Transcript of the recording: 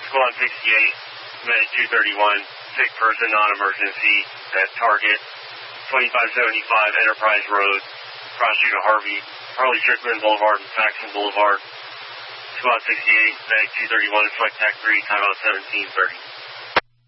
Squad 68, Med 231, sick person, non-emergency, at target 2575 Enterprise Road, cross street of Harley Strickland Boulevard and Saxon Boulevard. Squad 68, Med 231, Select TAC 3, timeout 17:30.